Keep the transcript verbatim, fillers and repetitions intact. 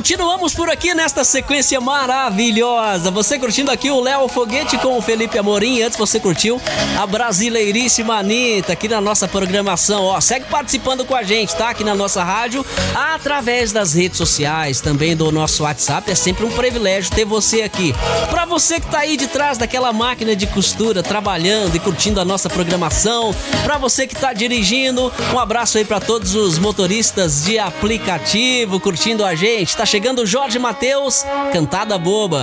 Continuamos por aqui nesta sequência maravilhosa. Você curtindo aqui o Léo Foguete com o Felipe Amorim. Antes você curtiu a brasileiríssima Anitta aqui na nossa programação. Ó, segue participando com a gente, tá? Aqui na nossa rádio, através das redes sociais, também do nosso WhatsApp. É sempre um privilégio ter você aqui. Pra você que tá aí de trás daquela máquina de costura, trabalhando e curtindo a nossa programação. Pra você que tá dirigindo, um abraço aí pra todos os motoristas de aplicativo curtindo a gente. Tá chegando o Jorge Mateus, Cantada Boba.